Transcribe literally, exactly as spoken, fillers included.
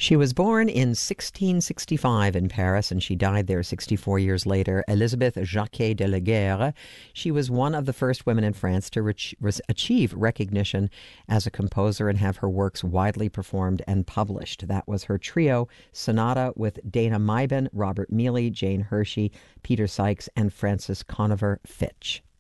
She was born in sixteen sixty-five in Paris, and she died there sixty-four years later. Elisabeth Jacquet de la Guerre. She was one of the first women in France to reach, achieve recognition as a composer and have her works widely performed and published. That was her trio sonata with Dana Meiben, Robert Mealy, Jane Hershey, Peter Sykes, and Frances Conover Fitch.